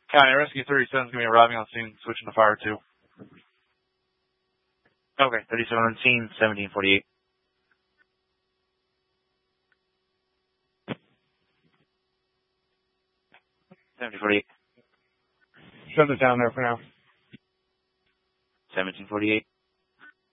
County Rescue 37 is going to be arriving on scene, switching to fire 2. Okay, 37 on scene, 1748. Shut it down there for now. 1748.